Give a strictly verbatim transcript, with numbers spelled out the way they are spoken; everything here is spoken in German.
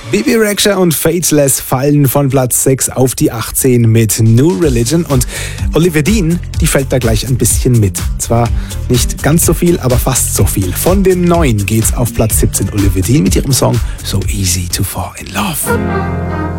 Bebe Rexha und Faithless fallen von Platz sechs auf die achtzehn mit New Religion und Olivia Dean, die fällt da gleich ein bisschen mit. Zwar nicht ganz so viel, aber fast so viel. Von den neun geht's auf Platz siebzehn. Olivia Dean mit ihrem Song So Easy to Fall in Love.